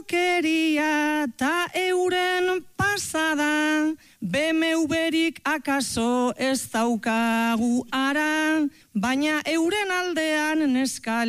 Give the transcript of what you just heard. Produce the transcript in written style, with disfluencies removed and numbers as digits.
porrokeria ta euren pasada, BMW-rik akaso ez daukagu ara, baina euren aldean neska